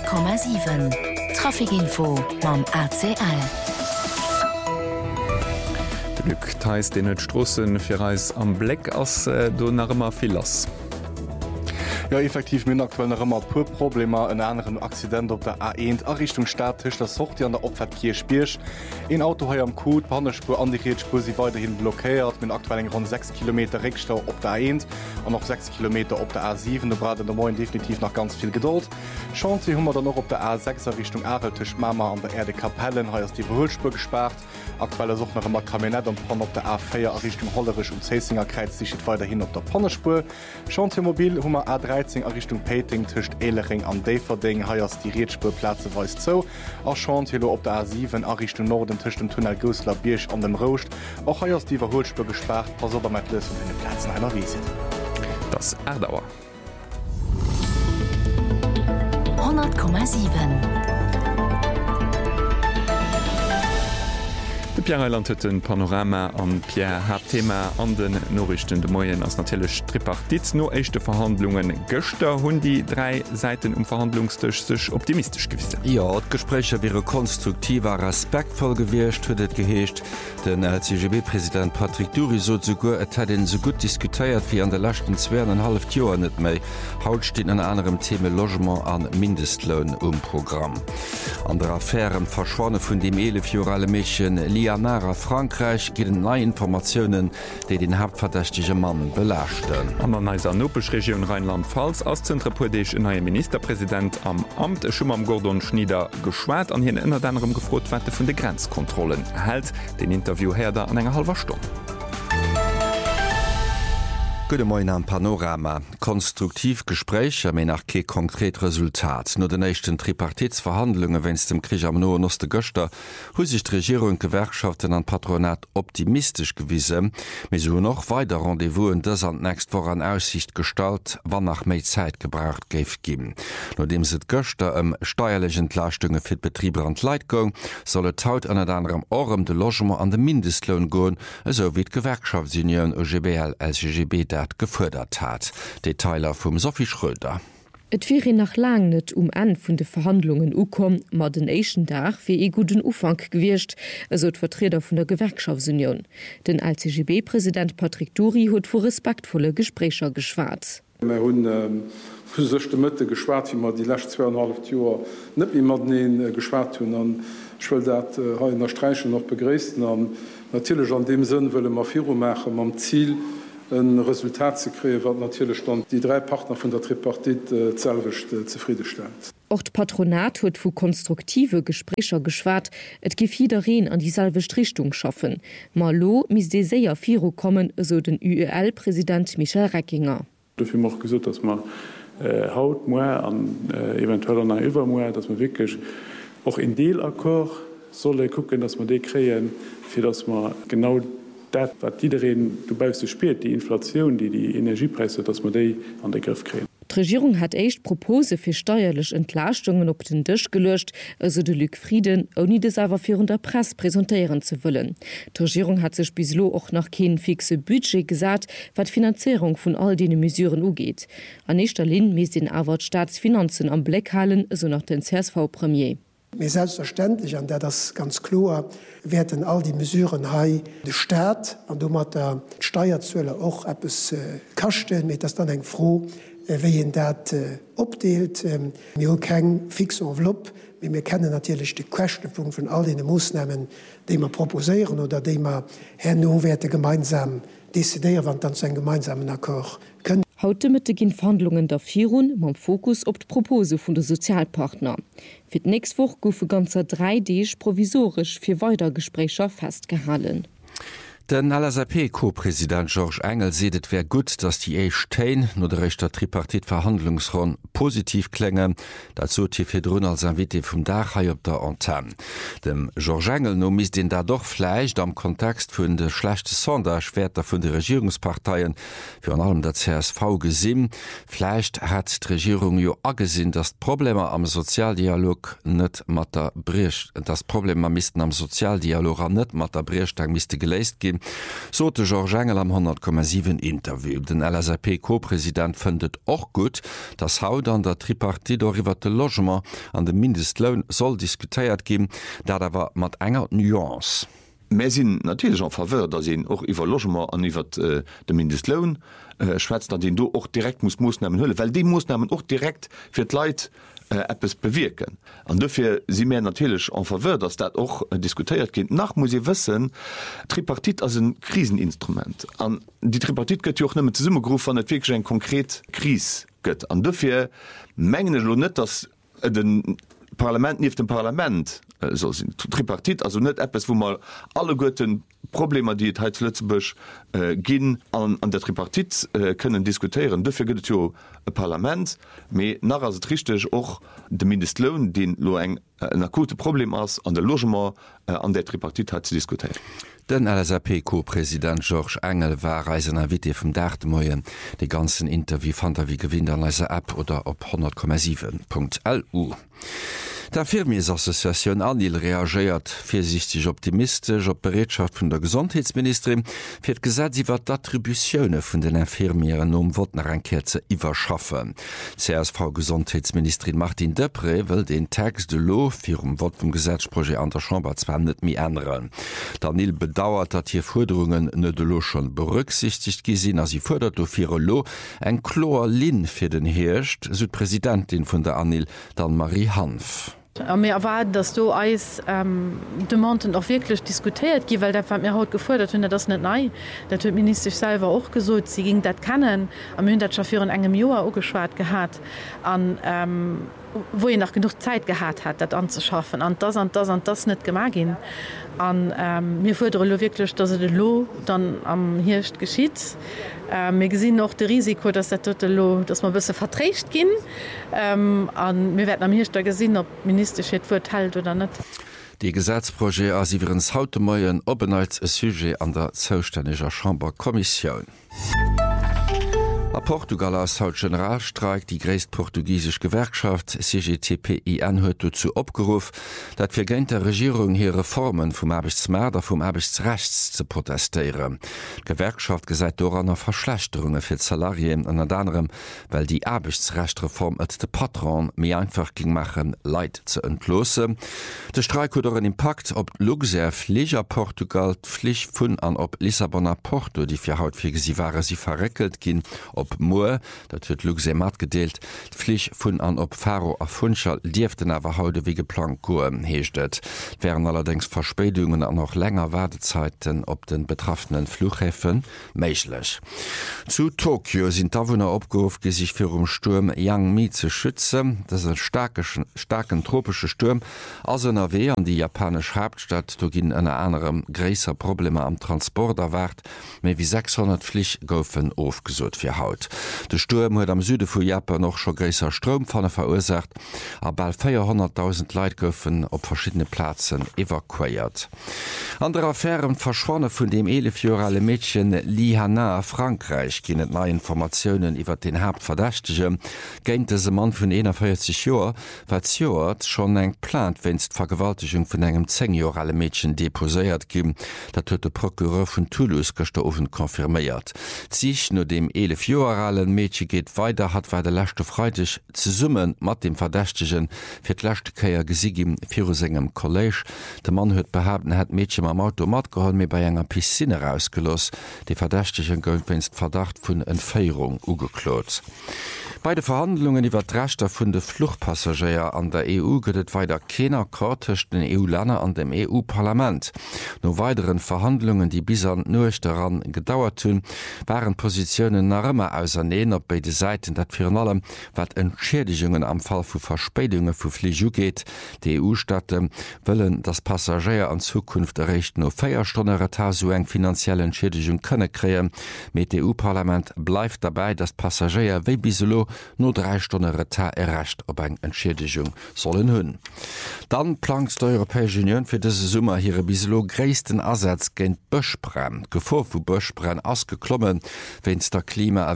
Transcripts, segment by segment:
100,7 Trafikinfo mam ACL. Glück teist den et Strossen fir Reis am Black ass do nachmmer viel lass. Ja, effektiv min aktuell immer pur Probleme en anderen Akcident op der A1 a Richtung Statisch, das socht an der Opfertkier spiersch. Ein Auto ha am Code Pannerspur an die Redspur sie weiterhin blockiert, mit aktuell rund 6 km Rückstau op der A1 und noch 6 km op der A7. Da braucht der Morgen definitiv noch ganz viel Geduld. Schauen Sie hummer dann noch op der A6 Richtung Areltisch Mama an der Erde Kapellen ha die Verholspur gespart. Aktuell sucht noch immer Kabinett und Pan op der A4 Richtung Hollerisch und Cesinger Kreiz sich weiterhin op der Pannerspur. Schauen Sie mobil Hummer A13 Richtung Peting tischcht Elering an Deverding heiers die Redspurplatze weist zo. A Chantilo op der A7 a Richtung Norden tischcht dem Tunnel Gosler Biersch an dem Rocht. Och heiers die Verholspur gesperrt, was oder mat Lösung in den Plätzen einer Wiese. Das Erdauer 100,7 Pierreland huet den Panorama an Pierre Hathema an den Norrichten de Moien ass natelech Tripartit no echte Verhandlungen Göchter hunn die 3 Seiten Verhandlungstech sech optimistisch gewisse. Ja, d'Gespräche wäre konstruktiver respektvoll gewircht, huet et geheescht. Den LCGB-Präsident Patrick Dury so sogur et hat den so gut diskutiert wie an der lachten 2,5 Joer net méi. Haut steht an anderem Thema Logement an Mindestlohn Programm. An der Affäre Verschwanne vun dem 11-jorale Mädchen Lianara Frankreich gieten neue Informationen, die den hauptverdächtige Mann belaschten. An der Neiser-Nopesch Region Rheinland-Pfalz aus Zentralpodech en neue Ministerpräsident am Amt schon am Gordon Schnieder geschwert an hin innner anderem gefrot wette vun de Grenzkontrollen hält den Interview herder an enger halber Stunde. Gute Morgen am Panorama. Konstruktiv Gespräch, aber nach kein konkret Resultat. Nur den nächsten Tripartitsverhandlungen, wenn es dem Krieg am Noen Oste Göster, hat sich die Regierung und Gewerkschaften an Patronat optimistisch gewiesen. Wir suchen noch weiter Rendezvous und das an nächst Woche an Aussicht gestaltet, wann nach mehr Zeit gebraucht geben. Nachdem es Göster steuerliche Entlastungen für die Betriebe an Leid gehen, soll es haut an anderem Orem de Logement an den Mindestlohn gehen, so wie die Gewerkschaftsunion OGBL LCGB gefördert hat. Detailer vum Sophie Schröder. Et wäre nach lang net an vun de Verhandlungen ukom mat den Echen Dach fir e guten Ufang gewircht, eso d Vertreter vun der Gewerkschaftsunion. Den LCGB-Präsident Patrick Dury huet vor respektvolle Gesprächer geschwarz. hunn sechte Mëtte geschwart, wie man die lacht 2,5 Joer net wie mat neen geschwart hunn an schwll dat ha in der Streichen noch begréessten an natilech an dem Sinn wëlle ma Firo machen mam Ziel, ein Resultat zu kreieren, was natürlich dann die 3 Partner von der Tripartit selwicht zufriedenstellt. Auch das Patronat hat für konstruktive Gespräche geschwart, et gefiederin an die selwicht Richtung schaffen. Malo mis de sehr Firo kommen, so den UEL-Präsident Michel Reckinger. Dafür auch gesagt, dass man haut mehr an eventuell an Übermoer, dass man wirklich auch in Dealakkord solle gucken, dass man die kreieren, für dass man genau dat wat die du beist du spät die Inflation, die Energiepreise, dass man die an den Griff kriegen. Die Regierung hat echt Propose für steuerliche Entlastungen op den Tisch gelöscht, also de Luc Frieden, ohne das aber für der Presse präsentieren zu wollen. Die Regierung hat sich bislo auch noch kein fixe Budget gesagt, was Finanzierung von all den Mesuren angeht. An nächster Linie müssen den aber Staatsfinanzen am Blick halten, so nach den CSV-Premier. Mir selbstverständlich an der das ganz klar werden all die mesureuren hai de Staat an du mat der Steuerzölle auch etwas kachten mit das dann eng froh wie dat opdeelt mir kein fix enveloppe wie wir kennen natürlich die Questionpunkt von all den Maßnahmen die man proposieren oder die man herwerte gemeinsam desideieren wann dann sein gemeinsamen Akkor können. Heute mit gin Verhandlungen der Virun mam Fokus op d Propose vun de Sozialpartner. Fi nächst Woche goufe ganzer 3D provisorisch fir Weitergesprächer festgehalen. Den LSAP-Co-Präsident George Engel sedet wär gut, dass die Stein no der rechter Tripartit-Verhandlungsrunde positiv klänge. Dazu Tifedrun als Invité vum Dachai op der Antenne. Dem George Engel no mis den da doch fleicht am Kontext vun de schlechte Sonderschwerter vun de Regierungsparteien für an allem der CSV gesinn. Fleicht hat d' Regierung jo agesinn, dass Probleme am Sozialdialog net mat der Bricht. Das Problem am misten am Sozialdialog an net mat der Brichtang miste geleist gin. gehen, sote George Engel am 100,7 Interview. Den LSAP-Co-Präsident findet auch gut, dass haut an der Tripartite darüber de Logement an dem Mindestlohn soll diskutiert gehen, da war mat enger Nuance. Wir sind natürlich auch verwirrt, dass sie auch über Logement an den Mindestlohn schwätzt, den du auch direkt Maßnahmen hüllen, weil die Maßnahmen auch direkt für die Leute etwas bewirken. Und dafür sind wir natürlich auch verwirrt, dass das auch diskutiert geht. Nach muss ich wissen, Tripartit ist ein Kriseninstrument. Und die Tripartit geht ja auch nicht mehr zusammengerufen, wenn es wirklich eine konkrete Krise gibt. Und dafür mengen ich nicht, dass den Parlament nicht dem Parlament so sind Tripartit, also nicht etwas, wo mal alle guten Probleme, die es Lützeburg gehen, an der Tripartit können diskutieren. Dafür gibt es ja ein Parlament, aber nachher ist es richtig auch der Mindestlohn, den ein akutes Problem ist, an der Logement an der Tripartit zu diskutieren. Den LSAP-Co-Präsident George Engel war Reisender Witte vom Dachmoien. Die ganzen Interview fand wie gewinnt an dieser App oder op 100,7.lu. Der Firmisassoziation Anil reagiert vorsichtig optimistisch op Bereitschaft vun der Gesundheitsministerin fir d Gesetz iwwer d'Attributionune vun den Infirmieren Wotnerenkehr ze iwwerschaffen. CSV Gesundheitsministerin Martin Depré will den Text de Lo fir Wort vum Gesetzprojekt an der Chamber zwar net mi ändern. Anil bedauert, dat hier Forderungen net de Lo schon berücksichtigt gesinn, as sie fordert dofir Lo eng Chlor Lin fir den Herrscht, Südpräsidentin vun der Anil dann Marie Hanf. Mir erwarten, dass du als Demanten auch wirklich diskutiert gi, weil der mir haut gefordert hun das net nei. Der Minister selber auch gesucht, sie ging dat kennen am Hündschaffir in engem Joar ugeschwart gehabt an wo ihr nach genug Zeit gehabt hat, dat anzuschaffen an das net gemagin. An mir fordere wirklich, dass de Lo dann am Hircht geschieht. Mir gesinn noch de Risiko, dass der tote Lo, dass man bisse verträgt gin. Mir werden am Hircht da gesinn, ob Minister verteilt oder net. Die Gesetzprojekt as iwwerens haute Moien obenheits e Sujet an der zoustännega Chamberkommission. A Portugal as haut Generalstreik die gräst portugiesisch Gewerkschaft CGTPIN huet dazu opgeruf, dat fir géint der Regierung hier Reformen vum Arbeitsmarkt vum Arbeitsrechts zu protestieren. Gewerkschaft gesäit doranner Verschlechterungen fir Salarien an anderem, weil die Arbeitsrechtreform et de Patron mé einfach ging machen Leid ze entlose. De Streik huet een Impact op Luxer Flieger Portugal Pflicht vun an op Lissabonner Porto, die fir haut fir sie waren sie verreckelt gin. Op Moer, dat huet Luxe mat gedeelt, d'Flich vun an op Faro a Funschall Dieften awer haude wie geplant goem heeschtet. Wären allerdings Verspätungen an noch länger Wartezeiten op den betraffenen Flughäfen méiglech. Zu Tokio sind Dawunner opgehof gi sich fir Sturm Yangmi ze schützen. Das ist ein starken tropische Sturm as NRW an die japanesch Hauptstadt do ginn en anderem gräser Probleme am Transport erwart, méi wie 600 Flich goufen ofgesot fir Haut. De Sturm huet am Süde vu Japan noch schon gräser Stromfanne verursacht, a bald 400.000 Leiit goufen op verschiedene Plätzen evakuiert. Andere Affären verschwonnen vun dem 11-jährige Mädchen Li Hana Frankreich ginnet neue Informationen iwwer den Hauptverdächtige. Géint se Mann vun 41 Joer wat Joert schon eng plant wennst Vergewaltigung vun engem 10-jährige Mädchen deposéiert gin, dat huet de Prokureur vun Toulouse gestofen konfirméiert. Zich no dem 11-jährigen Mädchen geht weiter, hat war der letzte Freitag zu summen mat dem Verdächtigen fir d'lechte Käier gesigim vir engem College. Der Mann huet behaupten, hat Mädchen am Automat geholll mir bei enger Piscine rausgelos. Die Verdächtigen gouf wennst Verdacht vun Entfeierung ugeklot. Beide Verhandlungen iwwer d'Rechter vun de Fluchtpassagier an der EU gëtt weiter keiner Kortecht den EU-Länner an dem EU-Parlament. No weiteren Verhandlungen, die bis an nuch daran gedauert hunn, waren Positionen nach ëmmer auserneen op beide Seiten, dat fir allem wat Entschädigungen am Fall vu Verspätungen vu Fliegu geht. Die EU-Staaten wëllen das Passagier an Zukunft errecht no 4 Stunden Retard so eng finanzielle Entschädigung könne kreen. Mit dem EU-Parlament bleibt dabei, dass Passagier wéi biselo no 3 Stunden Retard errecht op eng Entschädigung sollen hunn. Dann plankt der Europäische Union fir dese Summer hire biselo gréisten Ersatz géint Bëchbrenn. Gevor vu Bëchbrenn asgeklommen, wenns der Klima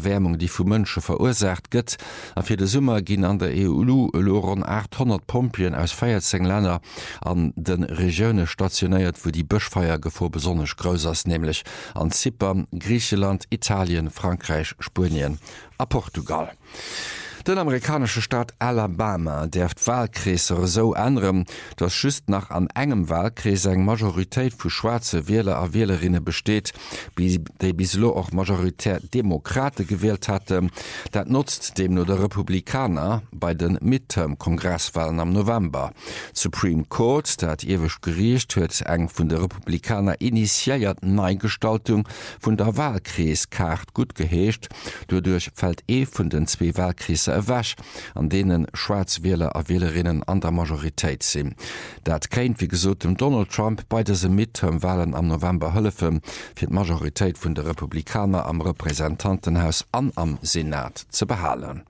Erwärmung, die vu Mënsche verursacht gëtt. A fir de Summer ginn an der EU loren 800 Pompien aus 14 Länder an den Regione stationéiert, wo die Bëchfeier gefo besonnech grös ass, nämlich an Zypern, Griechenland, Italien, Frankreich, Spanien a Portugal. Den amerikanische Staat Alabama derft Wahlkreser so anderem, dass schüst nach an engem Wahlkreis eng Majorität vu schwarze Wähler a Wählerinnen besteht, déi bislo auch majoritär Demokrate gewählt hatte. Dat nutzt dem nur der Republikaner bei den Midterm-Kongresswahlen am November. Supreme Court, dat ewig Gericht, huet eng vun der Republikaner initiiert Neigestaltung vun der Wahlkreiskart gut geheescht, dodurch fällt vun den zwei Wahlkreise erwäsch, an denen Schwarzwähler a Wählerinnen an der Majoritéit sinn. Dat kéint wie gesot dem Donald Trump bei dese Midterm-Wahlen am November hëllefen fir d' Majoritéit vun der Republikaner am Repräsentantenhaus an am Senat ze behalen.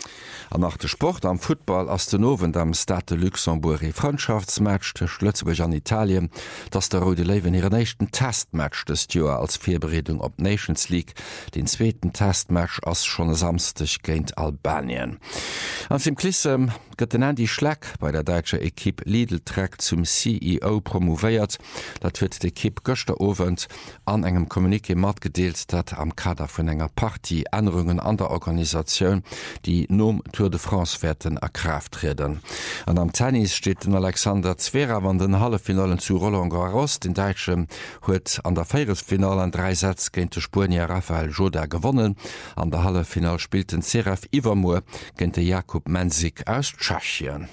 An nach de Sport am Football ass den Nowen am Stade Luxemburg e Freundschaftsmatch de Schlötzeburg an Italien, dats der Rode Lewen ihren nächten Testmatch des Joer als Vierberedung op Nations League, den zweiten Testmatch ass schon samstig géint Albanien. Ans dem Klissem gëtt den Andy Schleck bei der deutsche Ekipp Lidl Track zum CEO promovéiert, dat huet d'Ekipp Gösterowend an engem Kommuniké mat gedeelt, dat am Kader vun enger Party Änderungen an der Organisation, die nom Tour de France werden erkraft treten. An am Tennis steht den Alexander Zverev an den Hallefinalen zu Roland Garros. Den Deutschen huet an der Viertelfinale an 3 Sätze gegen den Spanier Rafael Joda gewonnen. An der Hallefinale spielten Seraf Ivermour gegen den Jakub Mensik aus Tschechien.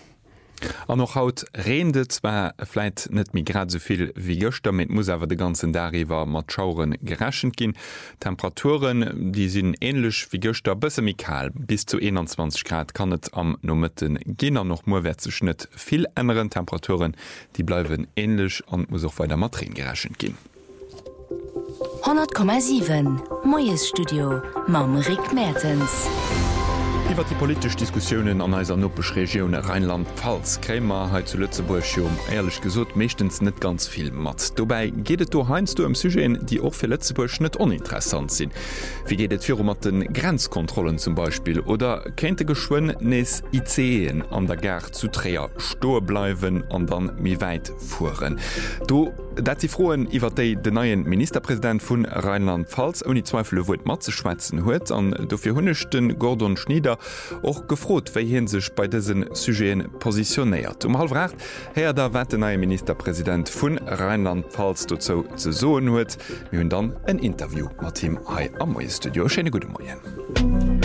An noch haut Rende zwar vielleicht net mi grad soviel wie Göster, mit muss aber de ganzen Dariwer mat Schauren geraschen gin. Temperaturen, die sind ähnlich wie Göster bësse mikal. Bis zu 21 Grad kann het am Nomitten Genner noch moorwärts schnitt. Viel anderen Temperaturen, die bleiben ähnlich und muss auch weiter Matrin geraschen gin. 10,7 Moes Studio Mam Rick Mertens. Iwer die politische Diskussionen an eiser Noppeschregion Rheinland-Pfalz krämer he zu Lützeburg ehrlich gesot mechtens net ganz viel mat. Dobei gehtt du heinst du Sugen, die auch für Lützeburg net uninteressant sind. Wie gehtt für den Grenzkontrollen zum Beispiel oder kennte geschwoen nes ICen an der Gar zu Träer stor bleiwen an dann mi weit fuhren. Du dat sie frohen iwwer de neuen Ministerpräsident vun Rheinland-Pfalz oni Zweifel wo mat ze schwätzen huet an dofir hunnechten Gordon Schnieder och gefrot, wéi hin sech bei dessen Sugéen positionéiert. Halfrecht her der wat den neue Ministerpräsident vun Rheinland-Pfalz dozo ze soen huet, hunn dann en Interview mat Team Hai am Moie Studio. Schöne gute Morgen.